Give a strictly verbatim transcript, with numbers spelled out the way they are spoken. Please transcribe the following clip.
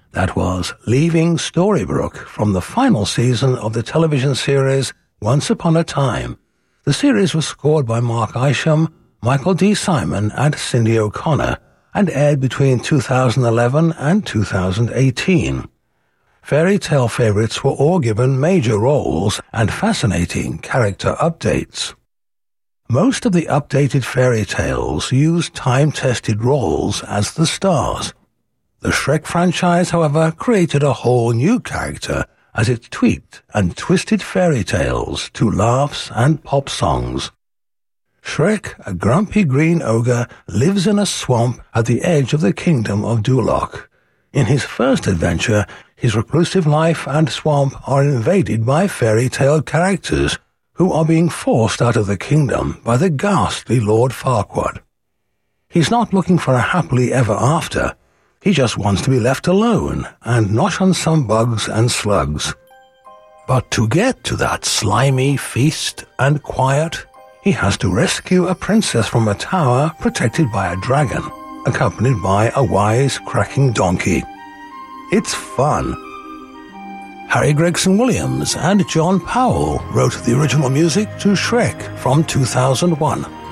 That was Leaving Storybrooke from the final season of the television series Once Upon a Time. The series was scored by Mark Isham, Michael D. Simon and Cindy O'Connor and aired between two thousand eleven and two thousand eighteen. Fairy tale favorites were all given major roles and fascinating character updates. Most of the updated fairy tales used time-tested roles as the stars. The Shrek franchise, however, created a whole new character as it tweaked and twisted fairy tales to laughs and pop songs. Shrek, a grumpy green ogre, lives in a swamp at the edge of the kingdom of Duloc. In his first adventure, his reclusive life and swamp are invaded by fairy tale characters who are being forced out of the kingdom by the ghastly Lord Farquaad. He's not looking for a happily ever after. He just wants to be left alone and nosh on some bugs and slugs. But to get to that slimy feast and quiet, he has to rescue a princess from a tower protected by a dragon, accompanied by a wise-cracking donkey. It's fun. Harry Gregson Williams and John Powell wrote the original music to Shrek from two thousand one.